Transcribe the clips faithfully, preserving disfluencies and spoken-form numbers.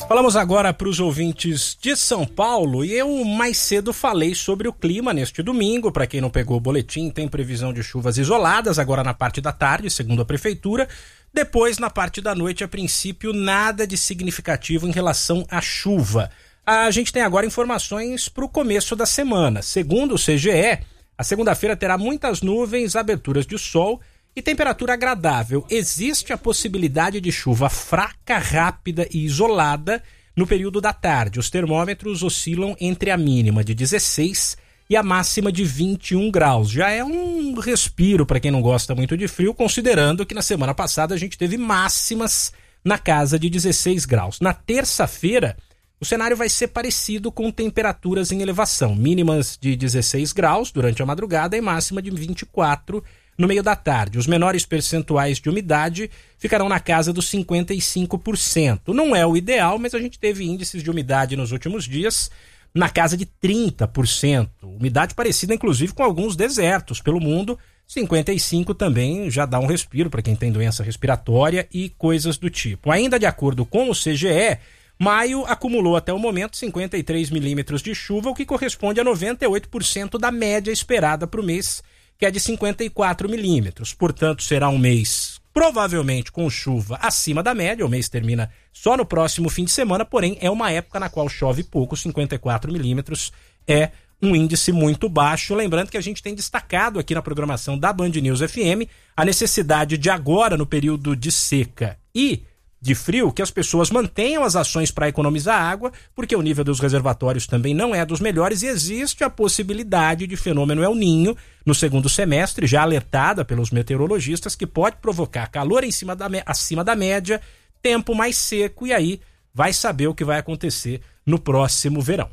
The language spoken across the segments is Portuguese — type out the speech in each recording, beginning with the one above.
Falamos agora para os ouvintes de São Paulo e eu mais cedo falei sobre o clima neste domingo. Para quem não pegou o boletim, tem previsão de chuvas isoladas agora na parte da tarde, segundo a prefeitura. Depois, na parte da noite, a princípio, nada de significativo em relação à chuva. A gente tem agora informações para o começo da semana. Segundo o C G E, a segunda-feira terá muitas nuvens, aberturas de sol e temperatura agradável. Existe a possibilidade de chuva fraca, rápida e isolada no período da tarde. Os termômetros oscilam entre a mínima de dezesseis e a máxima de vinte e um graus. Já é um respiro para quem não gosta muito de frio, considerando que na semana passada a gente teve máximas na casa de dezesseis graus. Na terça-feira, o cenário vai ser parecido com temperaturas em elevação. Mínimas de dezesseis graus durante a madrugada e máxima de vinte e quatro no meio da tarde. Os menores percentuais de umidade ficarão na casa dos cinquenta e cinco por cento. Não é o ideal, mas a gente teve índices de umidade nos últimos dias na casa de trinta por cento. Umidade parecida, inclusive, com alguns desertos pelo mundo. cinquenta e cinco por cento também já dá um respiro para quem tem doença respiratória e coisas do tipo. Ainda de acordo com o C G E, maio acumulou até o momento cinquenta e três milímetros de chuva, o que corresponde a noventa e oito por cento da média esperada para o mês, que é de cinquenta e quatro milímetros. Portanto, será um mês provavelmente com chuva acima da média. O mês termina só no próximo fim de semana, porém é uma época na qual chove pouco. Cinquenta e quatro milímetros é um índice muito baixo. Lembrando que a gente tem destacado aqui na programação da Band News F M a necessidade de agora, no período de seca e de frio, que as pessoas mantenham as ações para economizar água, porque o nível dos reservatórios também não é dos melhores e existe a possibilidade de fenômeno El Niño no segundo semestre, já alertada pelos meteorologistas, que pode provocar calor em cima da, acima da média, tempo mais seco, e aí vai saber o que vai acontecer no próximo verão.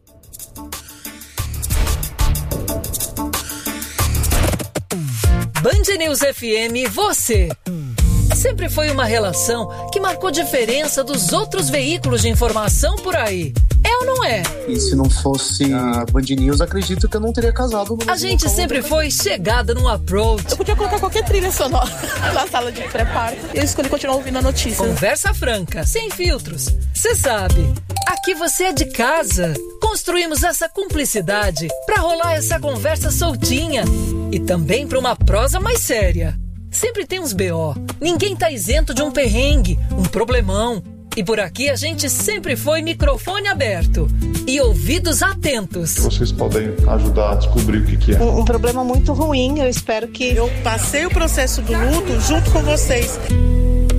Band News F M, você... Sempre foi uma relação que marcou diferença dos outros veículos de informação por aí. É ou não é? E se não fosse a Band News, acredito que eu não teria casado. A gente sempre foi chegada no approach. Eu podia colocar qualquer trilha sonora na sala de pré-parto. Eu escolhi continuar ouvindo a notícia. Conversa franca, sem filtros. Você sabe, aqui você é de casa. Construímos essa cumplicidade pra rolar essa conversa soltinha. E também pra uma prosa mais séria. Sempre tem uns B O. Ninguém tá isento de um perrengue, um problemão. E por aqui a gente sempre foi microfone aberto e ouvidos atentos. Vocês podem ajudar a descobrir o que, que é. Um, um problema muito ruim, eu espero que... Eu passei o processo do luto junto com vocês.